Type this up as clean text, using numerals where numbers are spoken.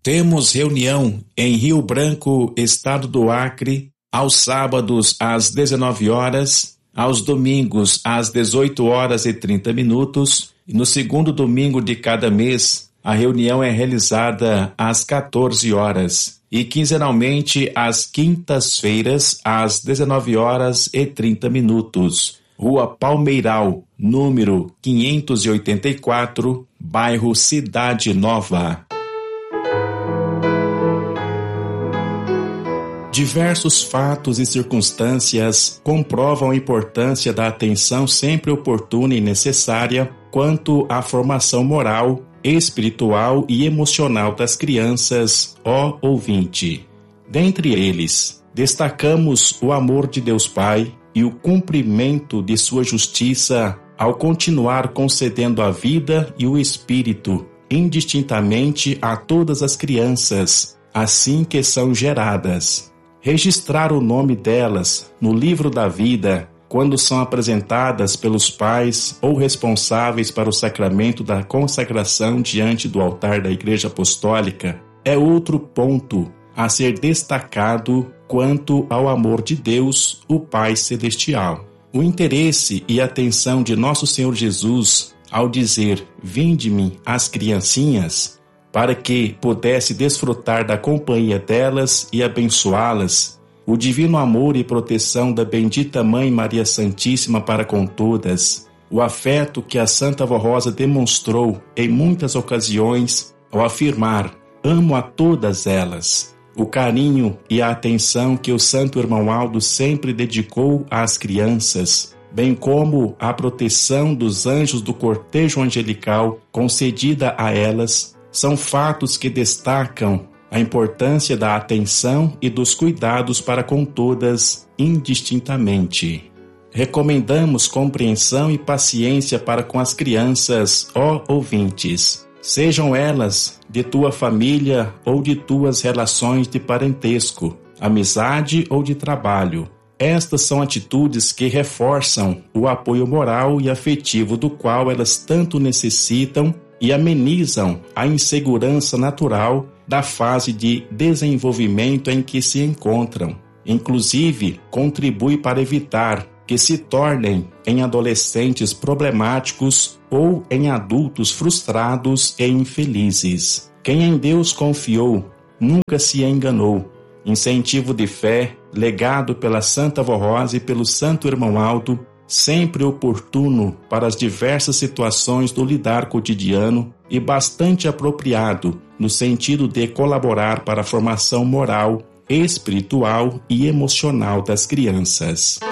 Temos reunião em Rio Branco, estado do Acre, aos sábados às 19 horas, aos domingos às 18 horas e 30 minutos, e no segundo domingo de cada mês, a reunião é realizada às 14 horas, e quinzenalmente às quintas-feiras, às 19 horas e 30 minutos. Rua Palmeiral, número 584, bairro Cidade Nova. Diversos fatos e circunstâncias comprovam a importância da atenção sempre oportuna e necessária quanto à formação moral, espiritual e emocional das crianças, ó ouvinte. Dentre eles, destacamos o amor de Deus Pai e o cumprimento de sua justiça ao continuar concedendo a vida e o espírito indistintamente a todas as crianças, assim que são geradas. Registrar o nome delas no livro da vida quando são apresentadas pelos pais ou responsáveis para o sacramento da consagração diante do altar da Igreja Apostólica é outro ponto a ser destacado quanto ao amor de Deus, o Pai Celestial. O interesse e atenção de Nosso Senhor Jesus ao dizer: "Vinde-me as criancinhas", para que pudesse desfrutar da companhia delas e abençoá-las, o divino amor e proteção da bendita Mãe Maria Santíssima para com todas, o afeto que a Santa Vó Rosa demonstrou em muitas ocasiões ao afirmar: "Amo a todas elas", o carinho e a atenção que o Santo Irmão Aldo sempre dedicou às crianças, bem como a proteção dos anjos do cortejo angelical concedida a elas, são fatos que destacam a importância da atenção e dos cuidados para com todas indistintamente. Recomendamos compreensão e paciência para com as crianças, ó ouvintes, sejam elas de tua família ou de tuas relações de parentesco, amizade ou de trabalho. Estas são atitudes que reforçam o apoio moral e afetivo do qual elas tanto necessitam e amenizam a insegurança natural da fase de desenvolvimento em que se encontram. Inclusive, contribui para evitar que se tornem em adolescentes problemáticos ou em adultos frustrados e infelizes. Quem em Deus confiou nunca se enganou. Incentivo de fé, legado pela Santa Vó Rosa e pelo Santo Irmão Aldo, sempre oportuno para as diversas situações do lidar cotidiano e bastante apropriado no sentido de colaborar para a formação moral, espiritual e emocional das crianças.